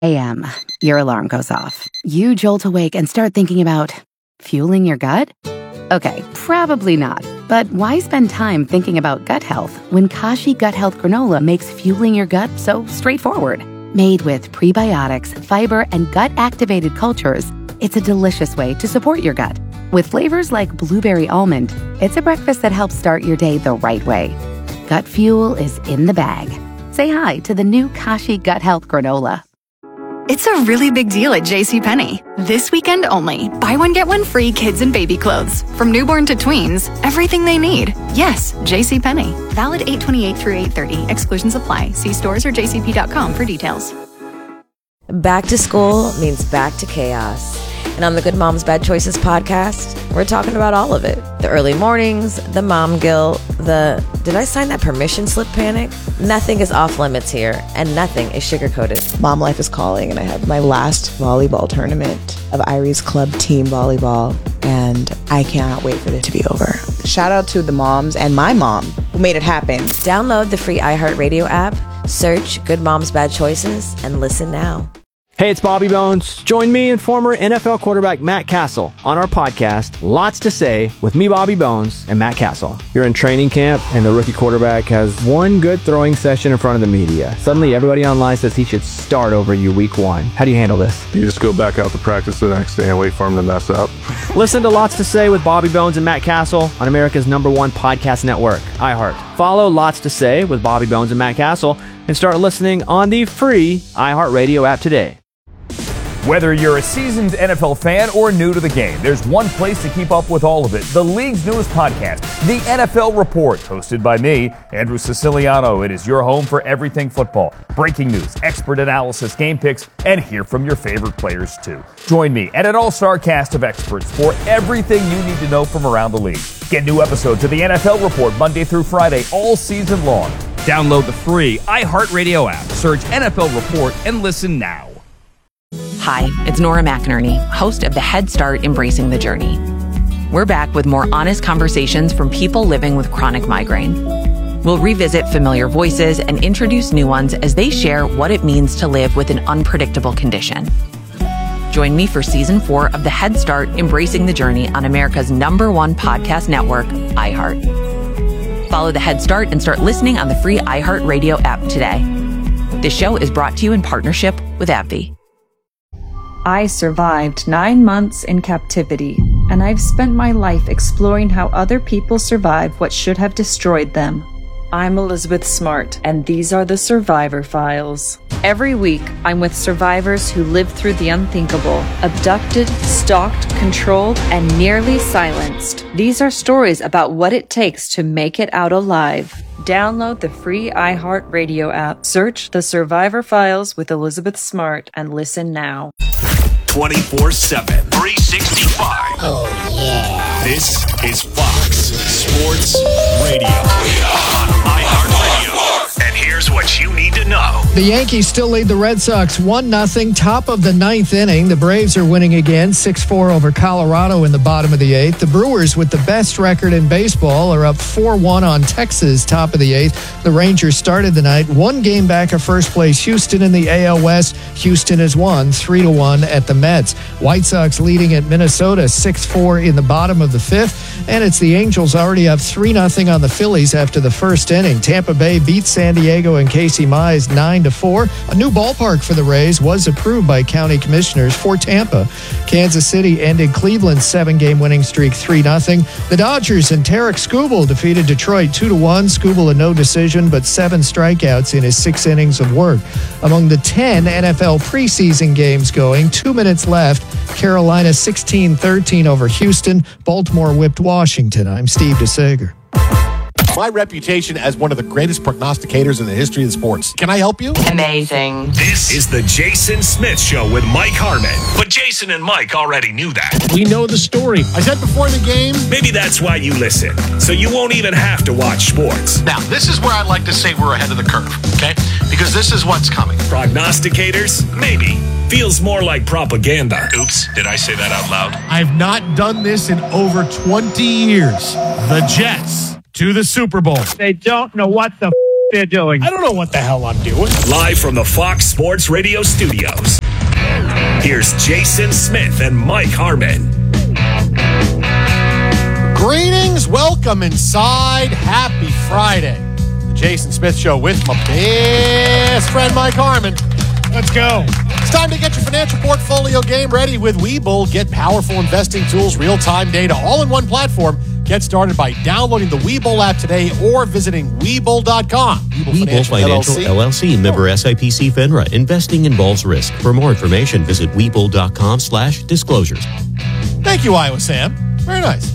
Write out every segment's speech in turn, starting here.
a.m., your alarm goes off. You jolt awake and start thinking about fueling your gut? Okay, probably not. But why spend time thinking about gut health when Kashi Gut Health Granola makes fueling your gut so straightforward? Made with prebiotics, fiber, and gut-activated cultures, it's a delicious way to support your gut. With flavors like blueberry almond, it's a breakfast that helps start your day the right way. Gut fuel is in the bag. Say hi to the new Kashi Gut Health Granola. It's a really big deal at JCPenney. This weekend only, buy one, get one free kids and baby clothes. From newborn to tweens, everything they need. Yes, JCPenney. Valid 8/28 through 8/30. Exclusions apply. See stores or jcp.com for details. Back to school means back to chaos. And on the Good Moms Bad Choices podcast, we're talking about all of it. The early mornings, the mom guilt, the did I sign that permission slip panic? Nothing is off limits here, and nothing is sugar-coated. Mom life is calling, and I have my last volleyball tournament of Irie's Club team volleyball, and I cannot wait for it to be over. Shout out to the moms and my mom who made it happen. Download the free iHeartRadio app, search Good Moms Bad Choices, and listen now. Hey, it's Bobby Bones. Join me and former NFL quarterback Matt Castle on our podcast, Lots to Say, with me, Bobby Bones, and Matt Castle. You're in training camp, and the rookie quarterback has one good throwing session in front of the media. Suddenly, everybody online says he should start over you week one. How do you handle this? You just go back out to practice the next day and wait for him to mess up. Listen to Lots to Say with Bobby Bones and Matt Castle on America's #1 podcast network, iHeart. Follow Lots to Say with Bobby Bones and Matt Castle and start listening on the free iHeartRadio app today. Whether you're a seasoned NFL fan or new to the game, there's one place to keep up with all of it. The league's newest podcast, The NFL Report, hosted by me, Andrew Siciliano. It is your home for everything football. Breaking news, expert analysis, game picks, and hear from your favorite players too. Join me and an all-star cast of experts for everything you need to know from around the league. Get new episodes of The NFL Report Monday through Friday all season long. Download the free iHeartRadio app, search NFL Report, and listen now. Hi, it's Nora McInerney, host of the Head Start Embracing the Journey. We're back with more honest conversations from people living with chronic migraine. We'll revisit familiar voices and introduce new ones as they share what it means to live with an unpredictable condition. Join me for Season 4 of the Head Start Embracing the Journey on America's #1 podcast network, iHeart. Follow the Head Start and start listening on the free iHeartRadio app today. This show is brought to you in partnership with AbbVie. I survived 9 months in captivity, and I've spent my life exploring how other people survive what should have destroyed them. I'm Elizabeth Smart, and these are the Survivor Files. Every week, I'm with survivors who lived through the unthinkable, abducted, stalked, controlled, and nearly silenced. These are stories about what it takes to make it out alive. Download the free iHeartRadio app, search The Survivor Files with Elizabeth Smart, and listen now. 24/7, 365. Oh, yeah. This is Fox Sports Radio on iHeartRadio. And here's what you need to know. The Yankees still lead the Red Sox 1-0, top of the 9th inning. The Braves are winning again, 6-4 over Colorado in the bottom of the 8th. The Brewers, with the best record in baseball, are up 4-1 on Texas, top of the 8th. The Rangers started the night one game back of first place Houston in the AL West. Houston has won 3-1 at the Mets. White Sox leading at Minnesota 6-4 in the bottom of the 5th. And it's the Angels already up 3-0 on the Phillies after the first inning. Tampa Bay beats San Diego and Casey Mize 9-4. A new ballpark for the Rays was approved by county commissioners for Tampa. Kansas City ended Cleveland's 7-game winning streak 3-0. The Dodgers and Tarek Skubal defeated Detroit 2-1. Skubal a no decision, but 7 strikeouts in his 6 innings of work. Among the 10 NFL preseason games going, 2 minutes left. Carolina 16-13 over Houston. Baltimore whipped Washington. I'm Steve DeSager. My reputation as one of the greatest prognosticators in the history of sports. Can I help you? Amazing. This is the Jason Smith Show with Mike Harmon. But Jason and Mike already knew that. We know the story. I said before the game. Maybe that's why you listen, so you won't even have to watch sports. Now, this is where I'd like to say we're ahead of the curve, okay? Because this is what's coming. Prognosticators? Maybe. Feels more like propaganda. Oops, did I say that out loud? I've not done this in over 20 years. The Jets to the Super Bowl. They don't know what the they're doing. I don't know what the hell I'm doing. Live from the Fox Sports Radio studios, here's Jason Smith and Mike Harmon. Greetings, welcome inside. Happy Friday. The Jason Smith Show with my best friend Mike Harmon. Let's go. It's time to get your financial portfolio game ready with Webull. Get powerful investing tools, real-time data, all in one platform. Get started by downloading the Webull app today or visiting Webull.com. Webull Financial LLC, member SIPC FINRA. Investing involves risk. For more information, visit Webull.com/disclosures. Thank you, Iowa Sam. Very nice.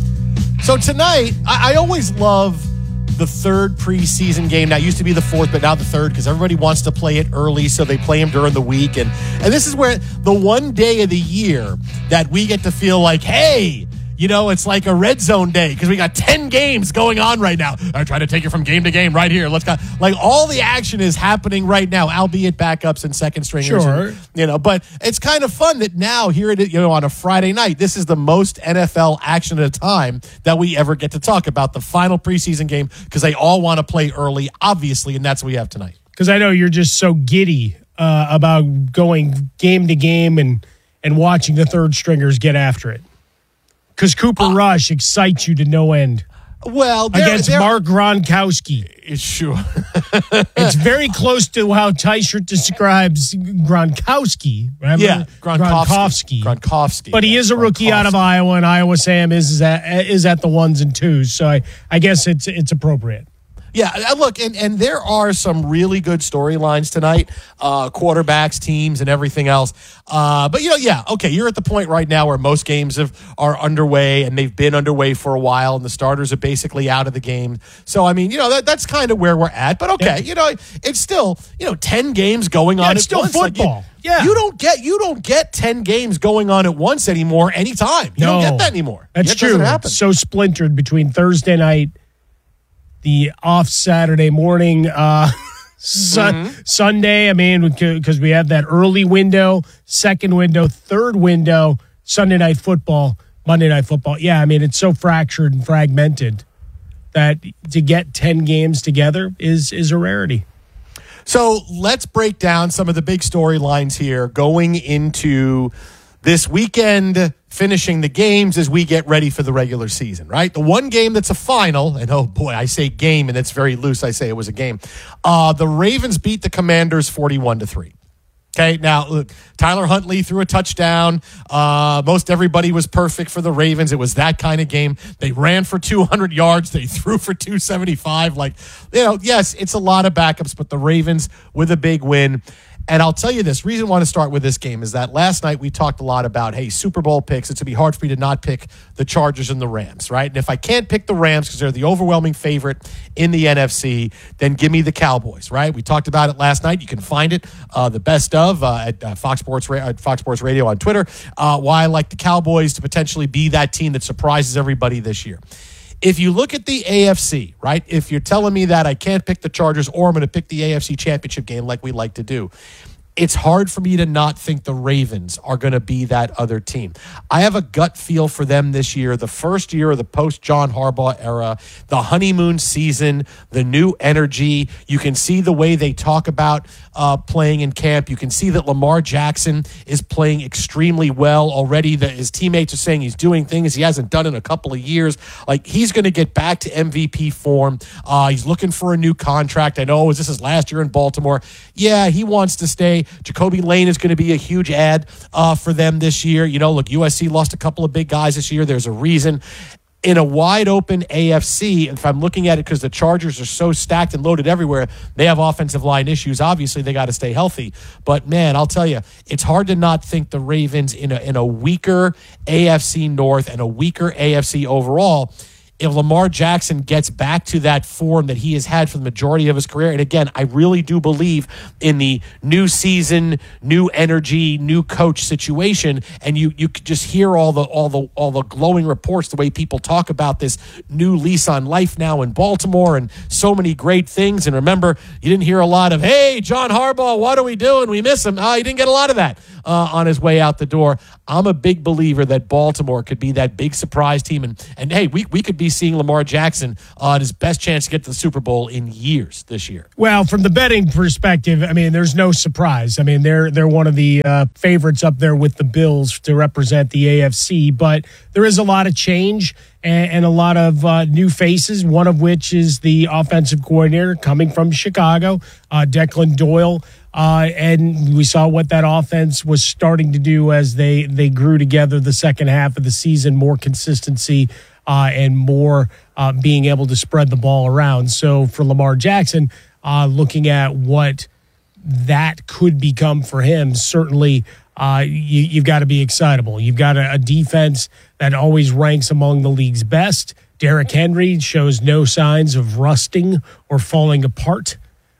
So tonight, I always love the third preseason game. Now, it used to be the fourth, but now the third, because everybody wants to play it early, so they play them during the week. And this is where the one day of the year that we get to feel like, hey, you know, it's like a red zone day because we got 10 games going on right now. I try to take it from game to game right here. Let's go. Like, all the action is happening right now, albeit backups and second stringers. Sure. And, but it's kind of fun that now here it is, on a Friday night, this is the most NFL action at a time that we ever get to talk about the final preseason game because they all want to play early, obviously, and that's what we have tonight. Because I know you're just so giddy about going game to game and watching the third stringers get after it. Because Cooper Rush excites you to no end. Well, against Mark Gronkowski. Sure. It's very close to how Teichert describes Gronkowski. Remember? Yeah, Gronkowski. But he is a rookie out of Iowa, and Iowa Sam is at the ones and twos. So I guess it's appropriate. Yeah, look, and there are some really good storylines tonight, quarterbacks, teams, and everything else. But, okay, you're at the point right now where most games are underway, and they've been underway for a while, and the starters are basically out of the game. So, I mean, that's kind of where we're at. But, okay, it's still, 10 games going on at once. It's still football. You don't get 10 games going on at once anymore anytime. You don't get that anymore. That's true. It's so splintered between Thursday night, the off Saturday morning, Sunday. I mean, because we have that early window, second window, third window, Sunday night football, Monday night football. Yeah, I mean, it's so fractured and fragmented that to get 10 games together is a rarity. So let's break down some of the big storylines here going into this weekend, finishing the games as we get ready for the regular season, right? The one game that's a final, and oh boy, I say game, and it's very loose. I say it was a game. The Ravens beat the Commanders 41-3. Okay, now look, Tyler Huntley threw a touchdown. Most everybody was perfect for the Ravens. It was that kind of game. They ran for 200 yards. They threw for 275. Yes, it's a lot of backups, but the Ravens with a big win. And I'll tell you this, reason I want to start with this game is that last night we talked a lot about, hey, Super Bowl picks. It's going to be hard for me to not pick the Chargers and the Rams, right? And if I can't pick the Rams because they're the overwhelming favorite in the NFC, then give me the Cowboys, right? We talked about it last night. You can find it, the best of, at Fox Sports Radio on Twitter, why I like the Cowboys to potentially be that team that surprises everybody this year. If you look at the AFC, right, if you're telling me that I can't pick the Chargers or I'm going to pick the AFC Championship game like we like to do, it's hard for me to not think the Ravens are going to be that other team. I have a gut feel for them this year, the first year of the post-John Harbaugh era, the honeymoon season, the new energy. You can see the way they talk about playing in camp. You can see that Lamar Jackson is playing extremely well already. His teammates are saying he's doing things he hasn't done in a couple of years. Like, he's going to get back to MVP form. He's looking for a new contract. I know this is his last year in Baltimore. Yeah, he wants to stay. Jacoby Lane is going to be a huge add for them this year. Look, USC lost a couple of big guys this year. There's a reason. In a wide open AFC, if I'm looking at it because the Chargers are so stacked and loaded everywhere, they have offensive line issues. Obviously, they got to stay healthy. But, man, I'll tell you, it's hard to not think the Ravens in a weaker AFC North and a weaker AFC overall, if Lamar Jackson gets back to that form that he has had for the majority of his career. And again, I really do believe in the new season, new energy, new coach situation. And you could just hear all the glowing reports, the way people talk about this new lease on life now in Baltimore and so many great things. And remember, you didn't hear a lot of, hey, John Harbaugh, what are we doing? We miss him. You didn't get a lot of that on his way out the door. I'm a big believer that Baltimore could be that big surprise team. And hey, we could be seeing Lamar Jackson on his best chance to get to the Super Bowl in years this year. Well, from the betting perspective, I mean, there's no surprise. I mean, they're one of the favorites up there with the Bills to represent the AFC, but there is a lot of change and a lot of new faces, one of which is the offensive coordinator coming from Chicago, Declan Doyle. And we saw what that offense was starting to do as they grew together the second half of the season, more consistency and more being able to spread the ball around. So for Lamar Jackson, looking at what that could become for him, certainly you've got to be excitable. You've got a defense that always ranks among the league's best. Derrick Henry shows no signs of rusting or falling apart.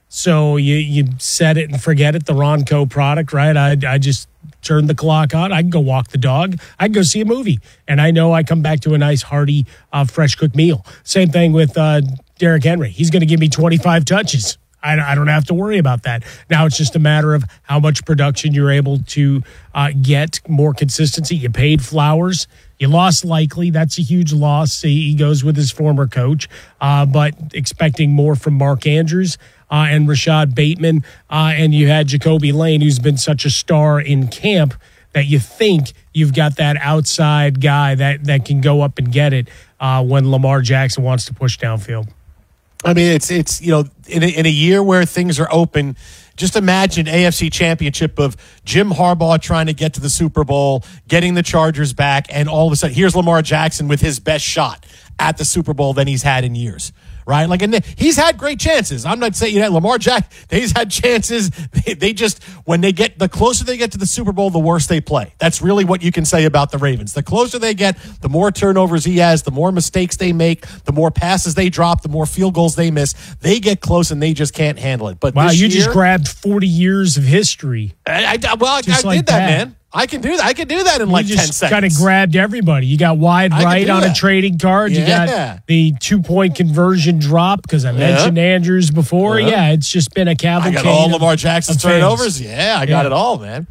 So you set it and forget it, the Ronco product, right? I just turn the clock on. I can go walk the dog. I can go see a movie. And I know I come back to a nice, hearty, fresh-cooked meal. Same thing with Derrick Henry. He's going to give me 25 touches. I don't have to worry about that. Now it's just a matter of how much production you're able to get, more consistency. You paid Flowers. You lost Likely. That's a huge loss. He goes with his former coach, but expecting more from Mark Andrews and Rashad Bateman. And you had Jacoby Lane, who's been such a star in camp that you think you've got that outside guy that can go up and get it when Lamar Jackson wants to push downfield. I mean, it's in a year where things are open, just imagine AFC Championship of Jim Harbaugh trying to get to the Super Bowl, getting the Chargers back, and all of a sudden, here's Lamar Jackson with his best shot at the Super Bowl than he's had in years. Right? Like, and he's had great chances. I'm not saying Lamar Jackson, he's had chances. They just, when they get, the closer they get to the Super Bowl, the worse they play. That's really what you can say about the Ravens. The closer they get, the more turnovers he has, the more mistakes they make, the more passes they drop, the more field goals they miss. They get close and they just can't handle it. But wow, you just grabbed 40 years of history. I did that, man. I can do that. I can do that in like 10 seconds. Kind of grabbed everybody. You got wide right on a trading card. You got the 2-point conversion drop because I mentioned Andrews before. Yeah, it's just been a cavalcade. I got all Lamar Jackson's turnovers. Yeah, I got it all, man.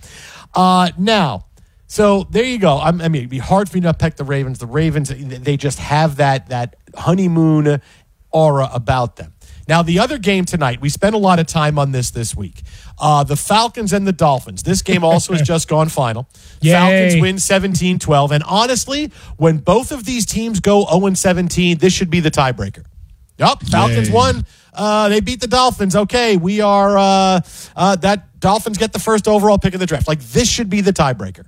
Now, so there you go. I mean, it'd be hard for me to pick the Ravens. The Ravens, they just have that honeymoon aura about them. Now, the other game tonight, we spent a lot of time on this week. The Falcons and the Dolphins. This game also has just gone final. Yay. Falcons win 17-12. And honestly, when both of these teams go 0-17, this should be the tiebreaker. Yep, Falcons won. They beat the Dolphins. Okay, we are that Dolphins get the first overall pick of the draft. Like, this should be the tiebreaker.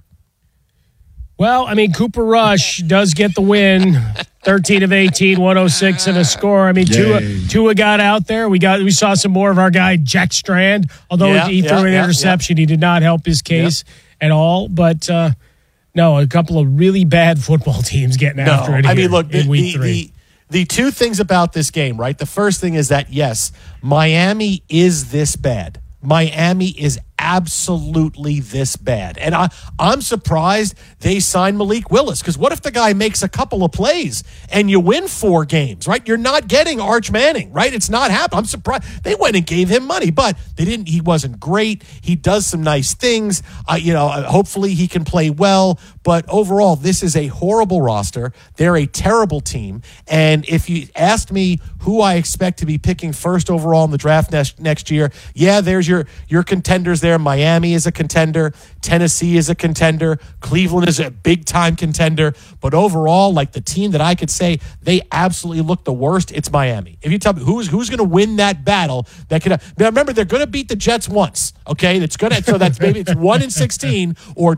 Well, I mean, Cooper Rush does get the win. 13 of 18, 106 and a score. I mean, Tua got out there. We saw some more of our guy, Jack Strand. Although he threw an interception, he did not help his case at all. But, no, a couple of really bad football teams getting after it here. I mean, look, in week 3. The two things about this game, right? The first thing is that, yes, Miami is this bad. Miami is absolutely this bad. And I'm surprised they signed Malik Willis, because what if the guy makes a couple of plays and you win 4 games, right? You're not getting Arch Manning, right? It's not happening. I'm surprised. They went and gave him money, but they didn't. He wasn't great. He does some nice things. Hopefully he can play well, but overall, this is a horrible roster. They're a terrible team. And if you asked me who I expect to be picking first overall in the draft next year, there's your contenders there. Miami is a contender. Tennessee is a contender. Cleveland is a big-time contender. But overall, like the team that I could say they absolutely look the worst, it's Miami. If you tell me who's going to win that battle, now remember, they're going to beat the Jets once, okay? So that's maybe it's 1-16 or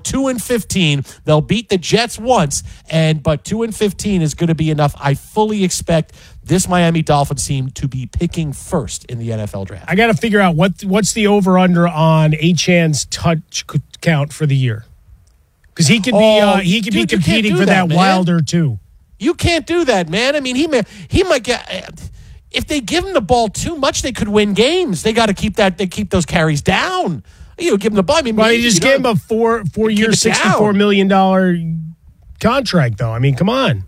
2-15. They'll beat the Jets once, but 2-15 is going to be enough. I fully expect this Miami Dolphins team to be picking first in the NFL draft. I got to figure out what's the over/under on Achan's touch count for the year, because he could be competing for that Wilder too. You can't do that, man. I mean, he might get, if they give him the ball too much, they could win games. They got to keep those carries down. You give him the ball. I mean, he just gave him a four-year, $64 million contract, though. I mean, come on.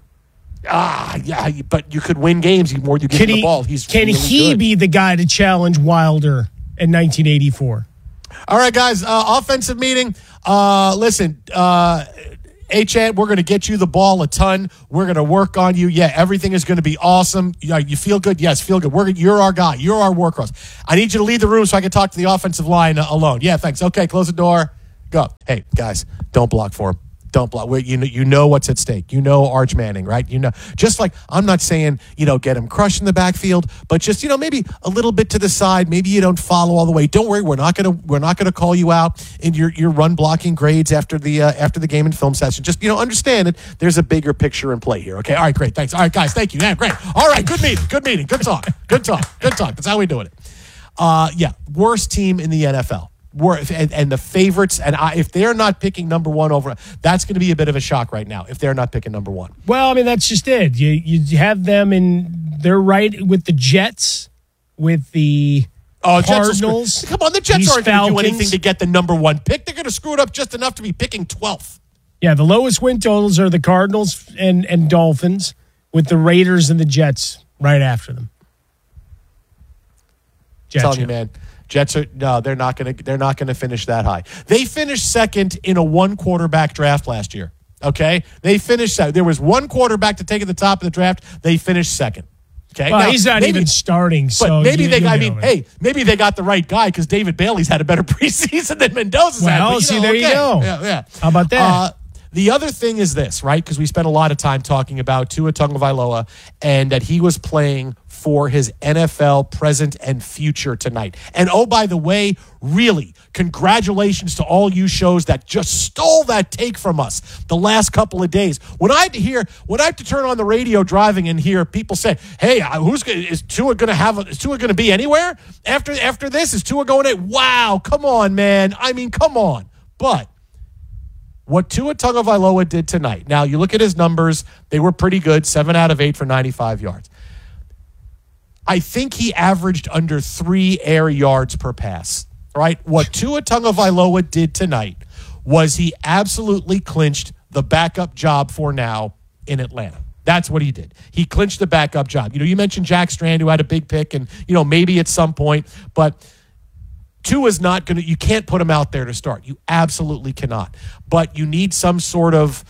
But you could win games the more you give him the ball. Can he be the guy to challenge Wilder in 1984? All right, guys, offensive meeting. Listen, Achane, we're going to get you the ball a ton. We're going to work on you. Yeah, everything is going to be awesome. You feel good? Yes, feel good. You're our guy. You're our workhorse. I need you to leave the room so I can talk to the offensive line alone. Yeah, thanks. Okay, close the door. Go. Hey, guys, don't block for him. Don't block. You know what's at stake. You know Arch Manning, right? You know, just like I'm not saying, get him crushed in the backfield, but just, maybe a little bit to the side. Maybe you don't follow all the way. Don't worry. We're not gonna call you out in your run blocking grades after the game and film session. Just, understand that there's a bigger picture in play here. Okay. All right. Great. Thanks. All right, guys. Thank you. Yeah, great. All right. Good meeting. Good talk. That's how we doing it. Yeah. Worst team in the NFL. And the favorites, and if they're not picking number one over, that's going to be a bit of a shock right now if they're not picking number one. Well, I mean, that's just it. You have them they're right with the Jets, with the Cardinals. Come on, the Jets aren't going to do anything to get the number one pick. They're going to screw it up just enough to be picking 12th. Yeah, the lowest win totals are the Cardinals and Dolphins, with the Raiders and the Jets right after them. I'm telling you, man. Jets they're not going to finish that high. They finished second in a one quarterback draft last year. Okay? They finished second. There was one quarterback to take at the top of the draft. They finished second. Okay? Well, he's not even starting, so but maybe maybe they got the right guy because David Bailey's had a better preseason than Mendoza's had. Well, there you go. Yeah. How about that? The other thing is this, right? Because we spent a lot of time talking about Tua Tagovailoa and that he was playing for his NFL present and future tonight. And oh, by the way, really, congratulations to all you shows that just stole that take from us the last couple of days. When I have to turn on the radio driving and hear people say, "Hey, is Tua going to be anywhere after this? Is Tua going to?" Wow, come on, man. I mean, come on. But what Tua Tagovailoa did tonight, now you look at his numbers, they were pretty good, 7 out of 8 for 95 yards. I think he averaged under 3 air yards per pass, right? What Tua Tagovailoa did tonight was he absolutely clinched the backup job for now in Atlanta. That's what he did. He clinched the backup job. You mentioned Jack Strand, who had a big pick, and, maybe at some point, but Tua's not going to, you can't put him out there to start. You absolutely cannot. But you need some sort of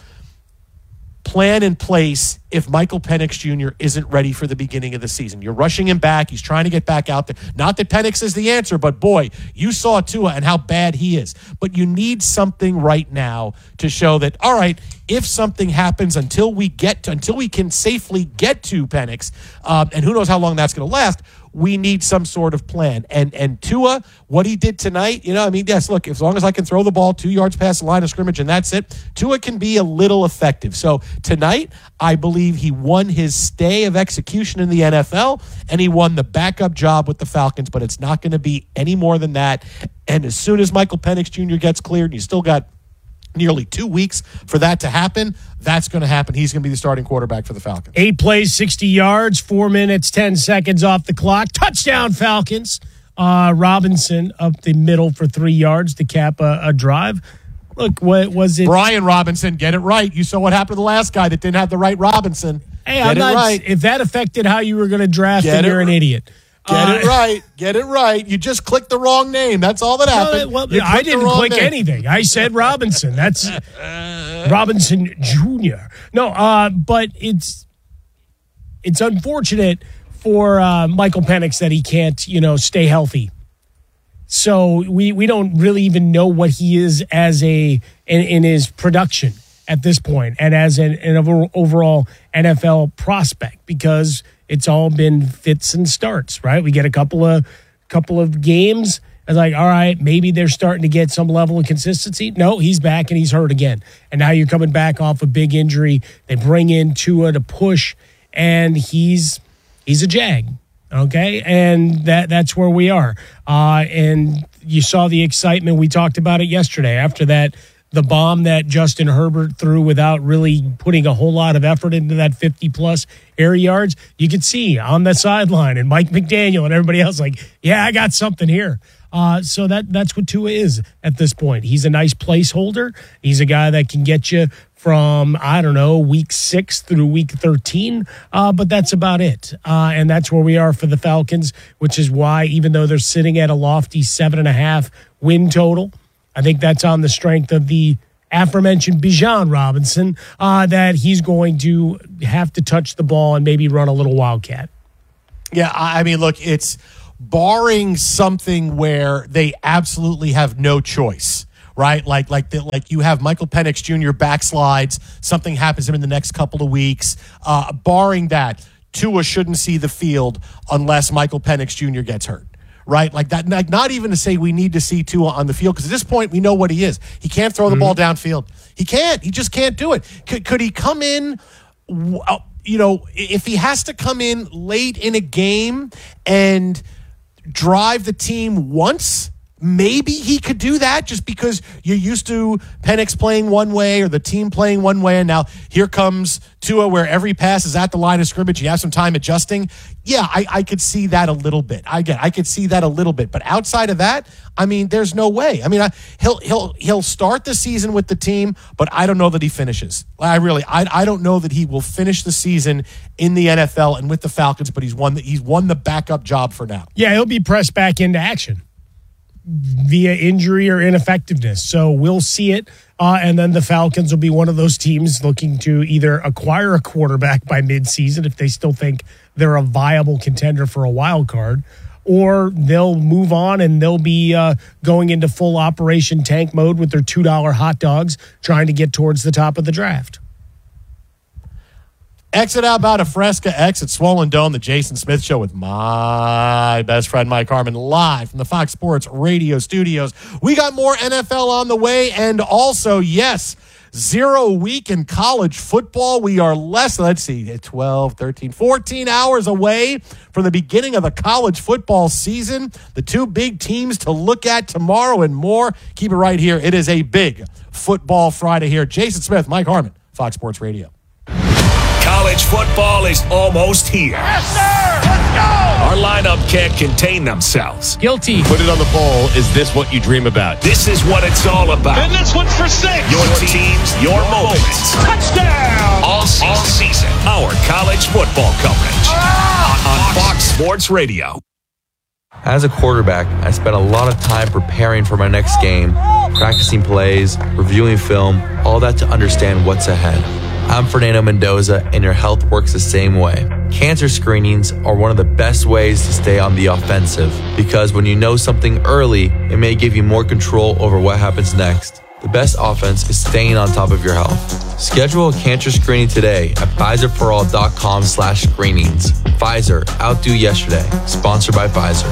plan in place if Michael Penix Jr. isn't ready for the beginning of the season. You're rushing him back. He's trying to get back out there. Not that Penix is the answer, but boy, you saw Tua and how bad he is. But you need something right now to show that, all right, if something happens until we can safely get to Penix, and who knows how long that's going to last, we need some sort of plan. And Tua, what he did tonight, yes, look, as long as I can throw the ball 2 yards past the line of scrimmage and that's it, Tua can be a little effective. So tonight, I believe he won his stay of execution in the NFL, and he won the backup job with the Falcons, but it's not going to be any more than that. And as soon as Michael Penix Jr. gets cleared, you still got nearly 2 weeks for that to happen. That's going to happen. He's going to be the starting quarterback for the Falcons. 8 plays, 60 yards, 4 minutes, 10 seconds off the clock. Touchdown, Falcons. Robinson up the middle for 3 yards to cap a drive. Look, what was it? Brian Robinson, get it right. You saw what happened to the last guy that didn't have the right Robinson. Hey, if that affected how you were going to draft, then you're an idiot. Get it right. You just clicked the wrong name. That's all that happened. I didn't click anything. I said Robinson. That's Robinson Jr. No, but it's unfortunate for Michael Penix that he can't, stay healthy. So we don't really even know what he is as in his production at this point, and as an overall NFL prospect, because it's all been fits and starts, right? We get a couple of games, and all right, maybe they're starting to get some level of consistency. No, he's back and he's hurt again. And now you're coming back off a big injury. They bring in Tua to push, and he's a Jag, okay? And that's where we are. And you saw the excitement. We talked about it yesterday after that. The bomb that Justin Herbert threw without really putting a whole lot of effort into that 50-plus air yards, you could see on the sideline, and Mike McDaniel and everybody else yeah, I got something here. So that's what Tua is at this point. He's a nice placeholder. He's a guy that can get you from, week 6 through week 13, but that's about it. And that's where we are for the Falcons, which is why, even though they're sitting at a lofty 7.5 win total. I think that's on the strength of the aforementioned Bijan Robinson, that he's going to have to touch the ball and maybe run a little wildcat. Yeah, I mean, look, it's barring something where they absolutely have no choice, right? Like you have Michael Penix Jr. backslides, something happens to him in the next couple of weeks. Barring that, Tua shouldn't see the field unless Michael Penix Jr. gets hurt. Right? Like that, like not even to say we need to see Tua on the field, because at this point we know what he is. He can't throw the ball downfield. He can't. He just can't do it. Could he come in, if he has to come in late in a game and drive the team once, maybe he could do that, just because you're used to Penix playing one way or the team playing one way, and now here comes Tua where every pass is at the line of scrimmage. You have some time adjusting. Yeah, I could see that a little bit. I could see that a little bit. But outside of that, I mean, there's no way. I mean, he'll start the season with the team, but I don't know that he finishes. I don't know that he will finish the season in the NFL and with the Falcons, but he's won the backup job for now. Yeah, he'll be pressed back into action via injury or ineffectiveness. So we'll see it. And then the Falcons will be one of those teams looking to either acquire a quarterback by midseason if they still think they're a viable contender for a wild card, or they'll move on and they'll be going into full Operation Tank mode with their $2 hot dogs, trying to get towards the top of the draft. Exit out about a Fresca X at Swollen Dome, the Jason Smith Show with my best friend Mike Harmon, live from the Fox Sports Radio studios. We got more NFL on the way, and also, yes, 0 week in college football. We are 12, 13, 14 hours away from the beginning of the college football season. The two big teams to look at tomorrow and more. Keep it right here. It is a big Football Friday here. Jason Smith, Mike Harmon, Fox Sports Radio. College football is almost here. Yes, sir! Let's go! Our lineup can't contain themselves. Guilty. Put it on the poll. Is this what you dream about? This is what it's all about. And this one's for 6. Your teams, your moments. Touchdown! All season. Our college football coverage on Fox Sports Radio. As a quarterback, I spent a lot of time preparing for my next game, practicing plays, reviewing film, all that to understand what's ahead. I'm Fernando Mendoza, and your health works the same way. Cancer screenings are one of the best ways to stay on the offensive, because when you know something early, it may give you more control over what happens next. The best offense is staying on top of your health. Schedule a cancer screening today at PfizerForAll.com/screenings. Pfizer, outdo yesterday. Sponsored by Pfizer.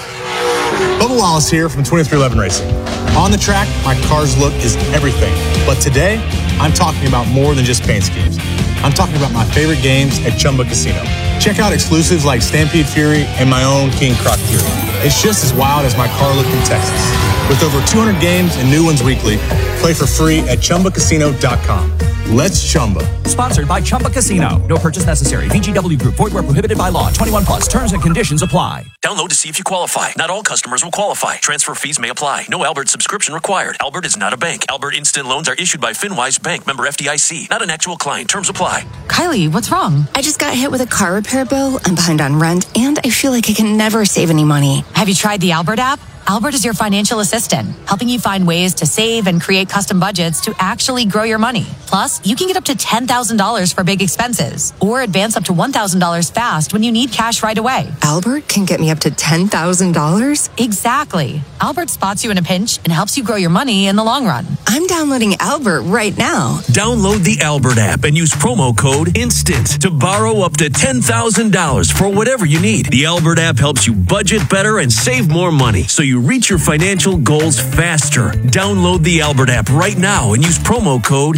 Bubba Wallace here from 2311 Racing. On the track, my car's look is everything. But today, I'm talking about more than just paint schemes. I'm talking about my favorite games at Chumba Casino. Check out exclusives like Stampede Fury and my own King Croc Fury. It's just as wild as my car look in Texas. With over 200 games and new ones weekly, play for free at ChumbaCasino.com. Let's Chumba. Sponsored by Chumba Casino. No purchase necessary. VGW Group. Void where prohibited by law. 21 plus. Terms and conditions apply. Download to see if you qualify. Not all customers will qualify. Transfer fees may apply. No Albert subscription required. Albert is not a bank. Albert Instant Loans are issued by FinWise Bank. Member FDIC. Not an actual client. Terms apply. Kylie, what's wrong? I just got hit with a car repair bill. I'm behind on rent, and I feel like I can never save any money. Have you tried the Albert app? Albert is your financial assistant, helping you find ways to save and create custom budgets to actually grow your money. Plus, you can get up to $10,000 for big expenses or advance up to $1,000 fast when you need cash right away. Albert can get me up to $10,000? Exactly. Albert spots you in a pinch and helps you grow your money in the long run. I'm downloading Albert right now. Download the Albert app and use promo code INSTANT to borrow up to $10,000 for whatever you need. The Albert app helps you budget better and save more money, so you reach your financial goals faster. Download the Albert app right now and use promo code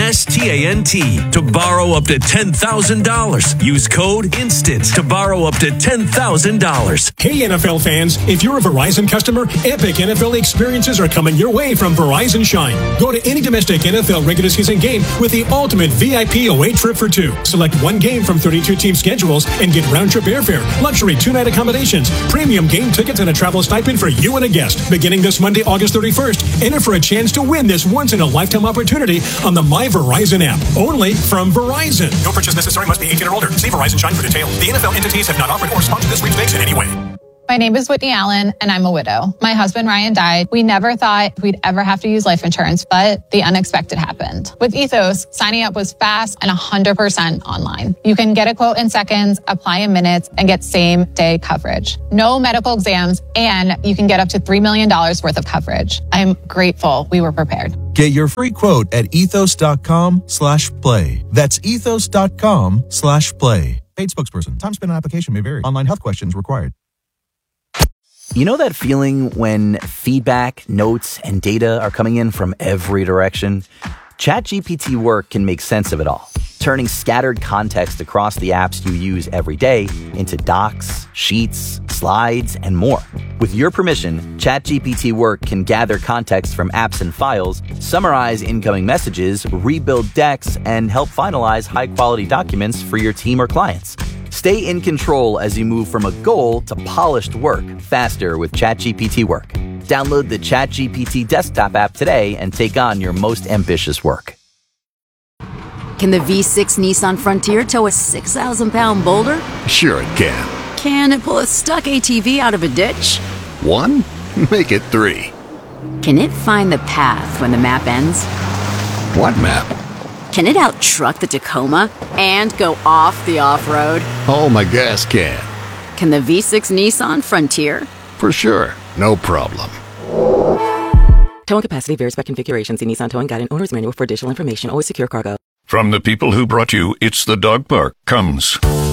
INSTANT to borrow up to $10,000. Use code INSTANT to borrow up to $10,000. Hey NFL fans, if you're a Verizon customer, epic NFL experiences are coming your way from Verizon Shine. Go to any domestic NFL regular season game with the ultimate VIP away trip for 2. Select one game from 32 team schedules and get round-trip airfare, luxury 2-night accommodations, premium game tickets, and a travel stipend for you and a guest. Beginning this Monday, August 31st, enter for a chance to win this once-in-a-lifetime opportunity on the My Verizon app. Only from Verizon. No purchase necessary. Must be 18 or older. See Verizon Shine for details. The NFL entities have not offered or sponsored this sweepstakes in any way. My name is Whitney Allen, and I'm a widow. My husband, Ryan, died. We never thought we'd ever have to use life insurance, but the unexpected happened. With Ethos, signing up was fast and 100% online. You can get a quote in seconds, apply in minutes, and get same-day coverage. No medical exams, and you can get up to $3 million worth of coverage. I'm grateful we were prepared. Get your free quote at ethos.com/play. That's ethos.com/play. Paid spokesperson. Time spent on application may vary. Online health questions required. You know that feeling when feedback, notes, and data are coming in from every direction? ChatGPT Work can make sense of it all, turning scattered context across the apps you use every day into docs, sheets, slides, and more. With your permission, ChatGPT Work can gather context from apps and files, summarize incoming messages, rebuild decks, and help finalize high-quality documents for your team or clients. Stay in control as you move from a goal to polished work faster with ChatGPT Work. Download the ChatGPT desktop app today and take on your most ambitious work. Can the V6 Nissan Frontier tow a 6,000-pound boulder? Sure it can. Can it pull a stuck ATV out of a ditch? 1? Make it 3. Can it find the path when the map ends? What map? Can it out-truck the Tacoma and go off the off-road? Oh, my gas can. Can the V6 Nissan Frontier? For sure. No problem. Towing capacity varies by configuration. See Nissan Towing Guide and Owner's Manual for additional information. Always secure cargo. From the people who brought you It's the Dog Park comes